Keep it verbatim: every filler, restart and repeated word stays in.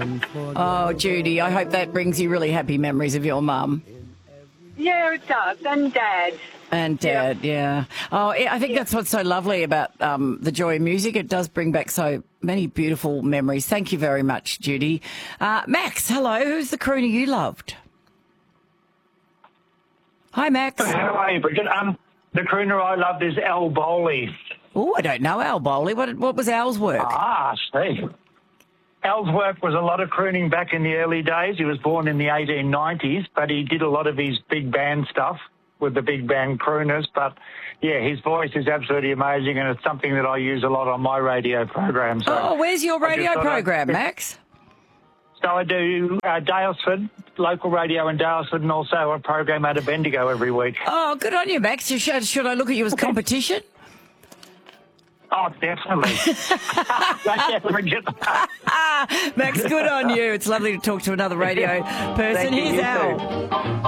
Oh, Judy, I hope that brings you really happy memories of your mum. Yeah, it does. And Dad. And Dad, yeah. Oh, I think that's what's so lovely about um, the joy of music. It does bring back so many beautiful memories. Thank you very much, Judy. Uh, Max, hello. Who's the crooner you loved? Hi, Max. How are you, Bridget? Um, the crooner I loved is Al Bowley. Oh, I don't know Al Bowley. What, what was Al's work? Ah, see. Al's work was a lot of crooning back in the early days. He was born in the eighteen nineties, but he did a lot of his big band stuff with the big band crooners. But, yeah, his voice is absolutely amazing, and it's something that I use a lot on my radio program. So oh, where's your radio program, I, Max? So I do uh, Dalesford, local radio in Dalesford, and also a program out of Bendigo every week. Oh, good on you, Max. Should, should I look at you as competition? Oh, definitely. Max, good on you. It's lovely to talk to another radio person. Thank you, Here's you Al. too.